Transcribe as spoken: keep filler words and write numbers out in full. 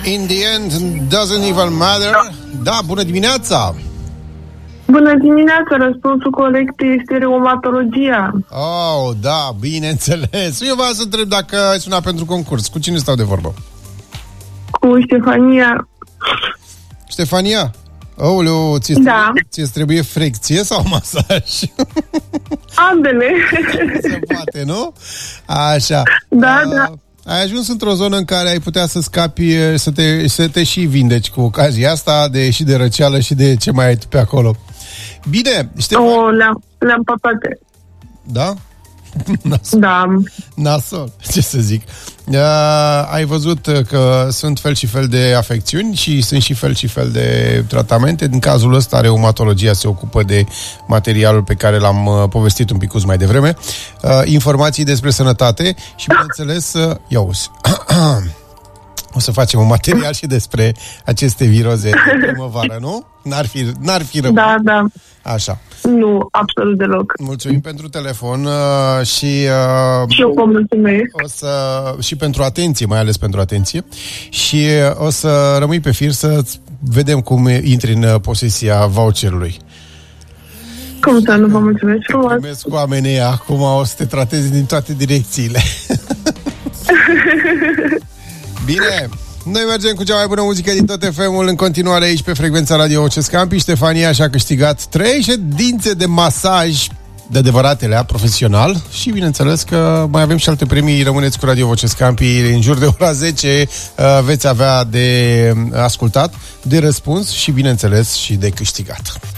In the end, doesn't even matter. Da, bună dimineața! Bună dimineața, răspunsul corect este reumatologia. Oh, da, bineînțeles. Eu vreau să întreb dacă ai sunat pentru concurs. Cu cine stau de vorbă? Cu Ștefania. Ștefania? Aoleu, ți-e da. ți-e trebuie frecție sau masaj? Ambele. Se poate, nu? Așa. Da, uh, da. Ai ajuns într-o zonă în care ai putea să scapi, să te, să te și vindeci cu ocazia asta, de, și de răceală și de ce mai ai tu pe acolo. Bine, Ștefan... Oh, le-am, le-am papate. Da? Nasol. Da. Nasol, ce să zic. Uh, ai văzut că sunt fel și fel de afecțiuni și sunt și fel și fel de tratamente. În cazul ăsta, reumatologia se ocupă de materialul pe care l-am uh, povestit un picuț mai devreme. Uh, informații despre sănătate și, bineînțeles, uh, ia uzi. O să facem un material și despre aceste viroze de primăvară, nu? N-ar fi, n-ar fi rău. Da, da. Așa. Nu, absolut deloc. Mulțumim pentru telefon uh, și... Uh, și eu vă mulțumesc. O să, și pentru atenție, mai ales pentru atenție. Și uh, o să rămâi pe fir să vedem cum intri în uh, posesia voucherului. Cum să nu vă mulțumesc frumos? Primesc oamenii acum, o să te tratezi din toate direcțiile. Bine, noi mergem cu cea mai bună muzică din tot F M-ul în continuare aici pe frecvența Radio Vocesc Campi. Ștefania și-a câștigat trei ședințe de masaj de adevăratele, profesional și bineînțeles că mai avem și alte premii. Rămâneți cu Radio Vocesc Campi, în jur de ora zece veți avea de ascultat, de răspuns și bineînțeles și de câștigat.